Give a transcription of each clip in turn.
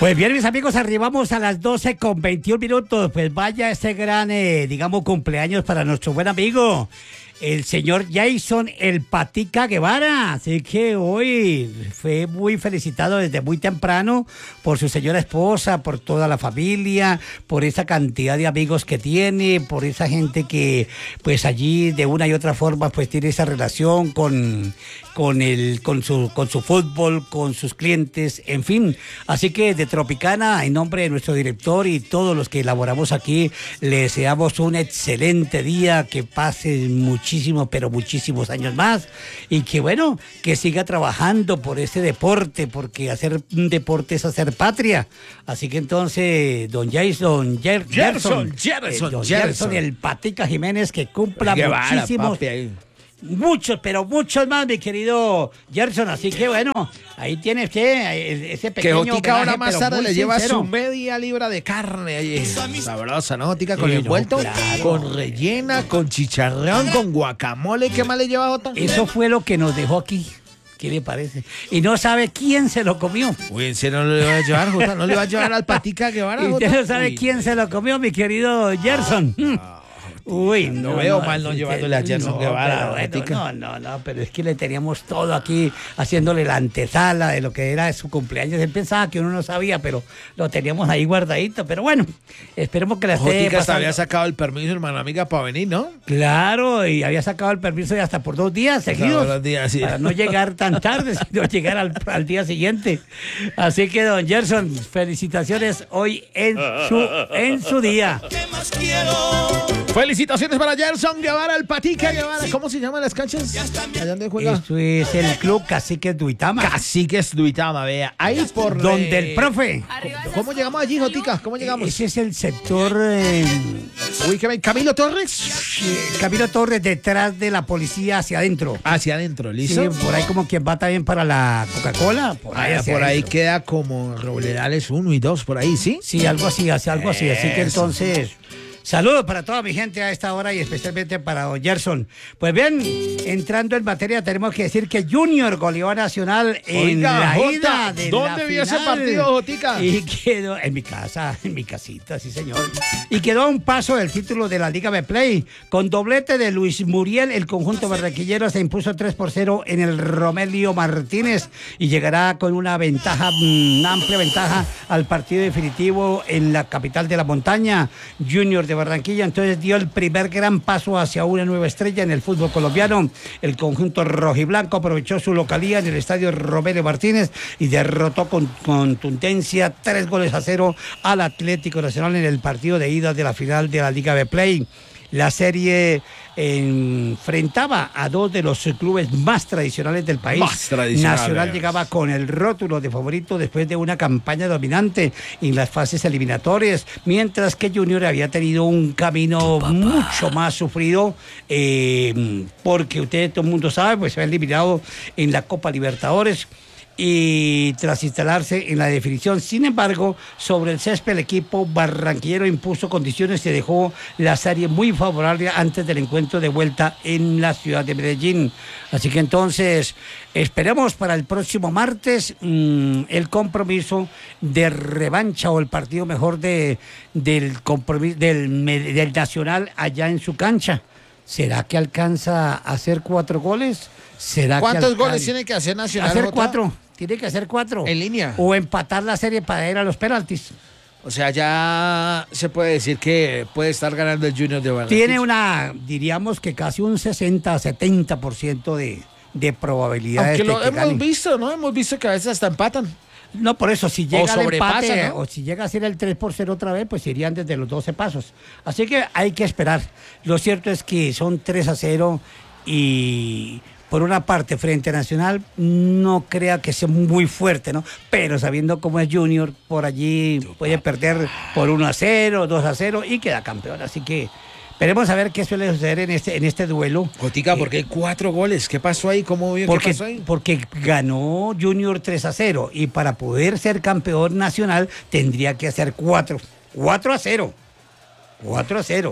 Pues bien, mis amigos, arribamos a las 12:21. Pues vaya este gran, digamos, cumpleaños para nuestro buen amigo, el señor Jason El Patica Guevara. Así que hoy fue muy felicitado desde muy temprano por su señora esposa, por toda la familia, por esa cantidad de amigos que tiene, por esa gente que pues allí de una y otra forma pues tiene esa relación con su fútbol, con sus clientes, en fin. Así que de Tropicana, en nombre de nuestro director y todos los que elaboramos aquí, le deseamos un excelente día, que pase muchísimos, pero muchísimos años más, y que bueno, que siga trabajando por ese deporte, porque hacer un deporte es hacer patria. Así que entonces, don Gerson El Patica Jiménez, que cumpla muchísimos... Muchos, pero muchos más, mi querido Gerson. Así que bueno, ahí tiene usted ese pequeño que Jotica ahora más tarde le lleva sincero. su media libra de carne ahí. Sabrosa, ¿no, Jotica? Con envuelto, claro, con rellena, con chicharrón, con guacamole. ¿Qué más le lleva, Jota? Eso fue lo que nos dejó aquí. ¿Qué le parece? Y no sabe quién se lo comió. Uy, ¿en serio no le va a llevar, Jota? ¿No le va a llevar al Patica Guevara, Y Jota? usted no sabe quién se lo comió, mi querido Gerson. Uy, no veo mal no llevándole a Gerson Guevara. Pero es que le teníamos todo aquí, haciéndole la antesala de lo que era su cumpleaños. Él pensaba que uno no sabía, pero lo teníamos ahí guardadito. Pero bueno, esperemos que la esté Jotica hasta pasando. había sacado el permiso, hermana amiga, para venir, ¿no? Claro, y había sacado el permiso y hasta por 2 días seguidos. Los días, sí. Para no llegar tan tarde, sino llegar al día siguiente. Así que, don Gerson, felicitaciones hoy en su día. ¿Qué más quiero? Felicitaciones para Gerson Guevara, el Patica Guevara. ¿Cómo se llaman las canchas? ¿Allá donde juega? Esto es el club Caciques Duitama. Caciques Duitama, vea. Ahí por donde el profe. ¿Cómo llegamos allí, Jotica? ¿Cómo llegamos? Ese es el sector Uy, ¿qué ven? ¿Camilo Torres? Camilo Torres, detrás de la policía, hacia adentro. Hacia adentro, ¿listo? Sí, por ahí como quien va también para la Coca-Cola. Por ahí queda como Robledales 1 y 2, por ahí, ¿sí? Sí, algo así. Así que entonces... Saludos para toda mi gente a esta hora y especialmente para don Gerson. Pues bien, entrando en materia, tenemos que decir que Junior goleó a Nacional en la ida de ¿dónde la vio ese final? partido, Jotica? Y quedó en mi casa, en mi casita, sí señor. Y quedó a un paso del título de la Liga Betplay. Con doblete de Luis Muriel, el conjunto barranquillero se impuso 3-0 en el Romelio Martínez y llegará con una amplia ventaja al partido definitivo en la capital de la montaña. Junior de Barranquilla entonces dio el primer gran paso hacia una nueva estrella en el fútbol colombiano. El conjunto rojiblanco aprovechó su localía en el estadio Romelio Martínez y derrotó con contundencia 3-0 al Atlético Nacional en el partido de ida de la final de la Liga Betplay. La serie enfrentaba a 2 de los clubes más tradicionales del país. Nacional llegaba con el rótulo de favorito después de una campaña dominante en las fases eliminatorias, mientras que Junior había tenido un camino mucho más sufrido, porque todo el mundo sabe, pues se había eliminado en la Copa Libertadores y tras instalarse en la definición. Sin embargo, sobre el césped el equipo barranquillero impuso condiciones y dejó la serie muy favorable antes del encuentro de vuelta en la ciudad de Medellín. Así que entonces esperemos para el próximo martes el compromiso de revancha o el partido mejor del compromiso del Nacional allá en su cancha. ¿Será que alcanza a hacer 4 goles? ¿Cuántos goles tiene que hacer Nacional? Hacer 4. Tiene que hacer 4. ¿En línea? O empatar la serie para ir a los penaltis. O sea, ya se puede decir que puede estar ganando el Junior de Barranquilla. Tiene diríamos que casi un 60-70% de probabilidades. Aunque de que hemos visto, ¿no? Hemos visto que a veces hasta empatan. No, por eso, si llega al empate, ¿no? o si llega a ser el 3-0 otra vez, pues irían desde los 12 pasos. Así que hay que esperar. Lo cierto es que son 3-0 y... Por una parte, frente a Nacional, no crea que sea muy fuerte, ¿no? Pero sabiendo cómo es Junior, por allí puede perder por 1-0, 2-0 y queda campeón. Así que veremos a ver qué suele suceder en este duelo. Jotica, ¿por qué hay 4 goles? ¿Qué pasó ahí? ¿Cómo vio? ¿Qué pasó ahí? Porque ganó Junior 3-0 y para poder ser campeón nacional tendría que hacer 4-0.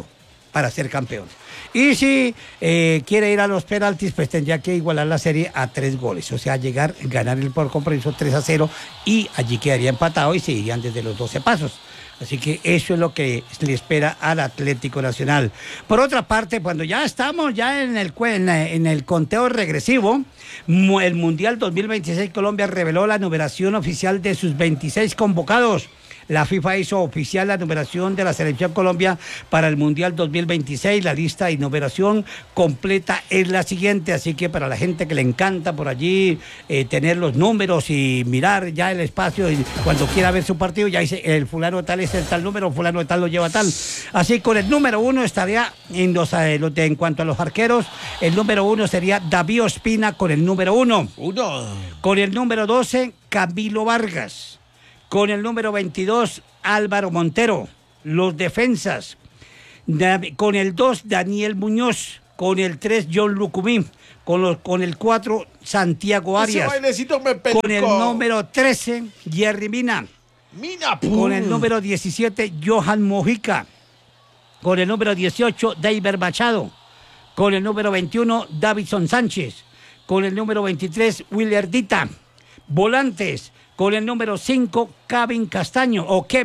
para ser campeón. Y si quiere ir a los penaltis, pues tendría que igualar la serie a 3 goles. O sea, ganar el por compromiso 3-0 y allí quedaría empatado y seguirían desde los 12 pasos. Así que eso es lo que le espera al Atlético Nacional. Por otra parte, cuando ya estamos en el conteo regresivo, el Mundial 2026 Colombia reveló la numeración oficial de sus 26 convocados. La FIFA hizo oficial la numeración de la Selección Colombia para el Mundial 2026. La lista de numeración completa es la siguiente, así que para la gente que le encanta por allí tener los números y mirar ya el espacio y cuando quiera ver su partido, ya dice el fulano tal es el tal número, fulano de tal lo lleva tal. Así con el número 1 estaría en cuanto a los arqueros, el número 1 sería David Ospina con el número 1. Con el número 12, Camilo Vargas. Con el número 22, Álvaro Montero. Los defensas. Con el 2, Daniel Muñoz. Con el 3, John Lucumí. Con el 4, Santiago Arias. Con el número 13, Jerry Mina. Con el número 17, Johan Mojica. Con el número 18, David Machado. Con el número 21, Davidson Sánchez. Con el número 23, Willer Dita. Volantes. Con el número 5, Kevin Castaño.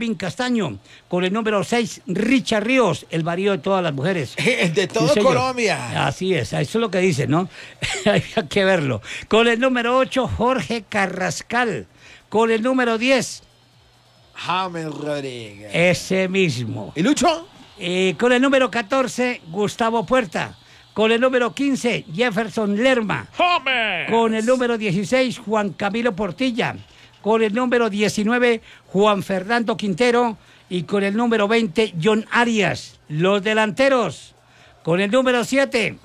Con el número 6, Richard Ríos, el marido de todas las mujeres. De todo sí, Colombia. Así es, eso es lo que dice, ¿no? Hay que verlo. Con el número 8, Jorge Carrascal. Con el número 10, James Rodríguez. ese mismo. ¿Y Lucho? Con el número 14, Gustavo Puerta. Con el número 15, Jefferson Lerma. ¡James! Con el número 16, Juan Camilo Portilla. Con el número 19, Juan Fernando Quintero. Y con el número 20, John Arias. Los delanteros. Con el número 7.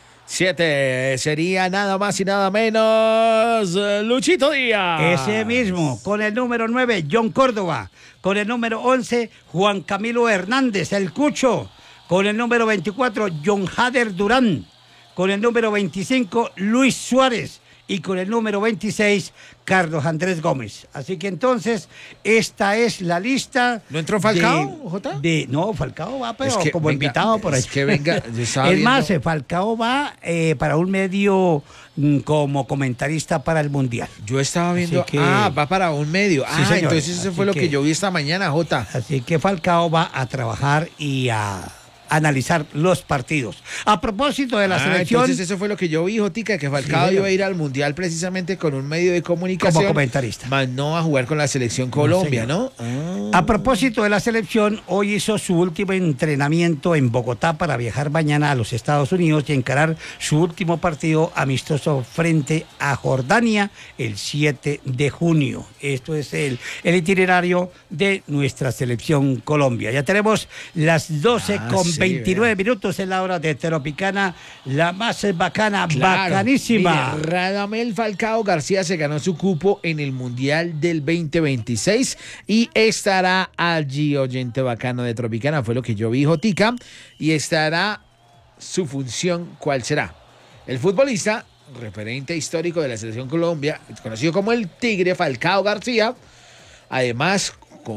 7 sería nada más y nada menos Luchito Díaz. Ese mismo. Con el número 9, John Córdoba. Con el número 11, Juan Camilo Hernández, el Cucho. Con el número 24, John Hader Durán. Con el número 25, Luis Suárez. Y con el número 26, Carlos Andrés Gómez. Así que entonces, esta es la lista. ¿No entró Falcao, Jota? No, Falcao va, pero Es que como venga, invitado por ahí. Es que venga, yo estaba Es viendo. más, Falcao va para un medio como comentarista para el Mundial. Yo estaba viendo. Así que- Va para un medio. Sí, señor. Entonces eso Así fue lo que que- yo vi esta mañana, Jota. Así que Falcao va a trabajar y a analizar los partidos. A propósito de la selección, Entonces eso fue lo que yo vi, Jotica, que Falcao señor. iba a ir al Mundial precisamente con un medio de comunicación. como comentarista. Más no a jugar con la selección Colombia, señor. ¿no? A propósito de la selección, hoy hizo su último entrenamiento en Bogotá para viajar mañana a los Estados Unidos y encarar su último partido amistoso frente a Jordania el 7 de junio. Esto es el itinerario de nuestra selección Colombia. Ya tenemos las 12 con sí, 29 minutos en la hora de Tropicana, la más bacana, Claro. bacanísima. Mire, Radamel Falcao García se ganó su cupo en el Mundial del 2026 y estará allí, oyente bacano de Tropicana, fue lo que yo vi, Jotica, y estará su función, ¿cuál será? El futbolista, referente histórico de la selección Colombia, conocido como el Tigre Falcao García, además,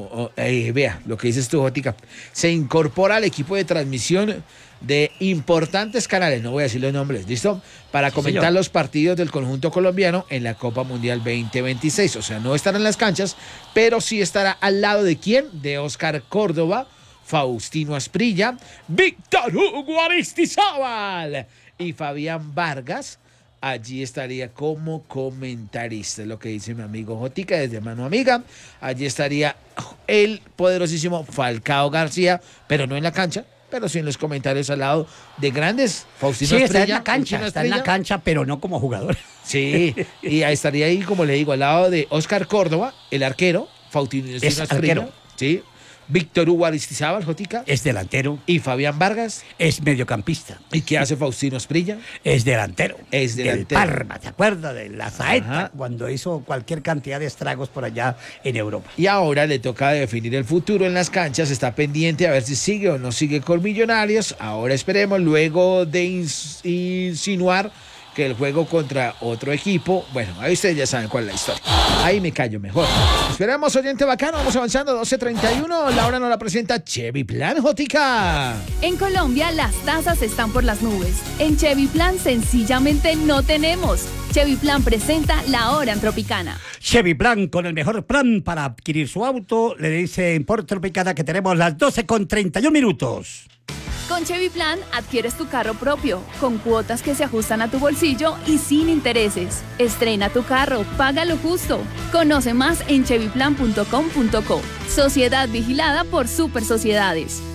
vea lo que dices tú, Jotica, se incorpora al equipo de transmisión de importantes canales, no voy a decir los nombres, ¿listo? Para comentar señor. los partidos del conjunto colombiano en la Copa Mundial 2026. O sea, no estará en las canchas, pero sí estará al lado de ¿quién? De Oscar Córdoba, Faustino Asprilla, Víctor Hugo Aristizábal y Fabián Vargas. Allí estaría como comentarista, es lo que dice mi amigo Jotica desde Mano Amiga. Allí estaría el poderosísimo Falcao García, pero no en la cancha, pero sí en los comentarios al lado de grandes. Faustino Sí, está en Asprilla, la cancha, Faustino está en la Asprilla. cancha, pero no como jugador. Sí, y ahí estaría ahí, como le digo, al lado de Oscar Córdoba, el arquero, Faustino Es Asprilla, arquero. sí, Víctor Hugo Aristizábal, Jotica, Es delantero, y Fabián Vargas. es mediocampista, ¿Y qué hace Faustino Asprilla? es delantero. Es delantero. Del Parma, ¿te acuerdas? De la Saeta, Ajá. cuando hizo cualquier cantidad de estragos por allá en Europa. Y ahora le toca definir el futuro en las canchas. Está pendiente a ver si sigue o no sigue con Millonarios. Ahora esperemos, luego de insinuar que el juego contra otro equipo. Bueno, ahí ustedes ya saben cuál es la historia. Ahí me callo mejor. Esperamos, oyente bacano. Vamos avanzando, 12:31. La hora nos la presenta Chevy Plan, Jotica. En Colombia las tasas están por las nubes. En Chevy Plan sencillamente no tenemos. Chevy Plan presenta La Hora en Tropicana. Chevy Plan, con el mejor plan para adquirir su auto. Le dicen por Tropicana que tenemos las 12:31. Con Chevy Plan adquieres tu carro propio, con cuotas que se ajustan a tu bolsillo y sin intereses. Estrena tu carro, paga lo justo. Conoce más en chevyplan.com.co. Sociedad vigilada por Super Sociedades.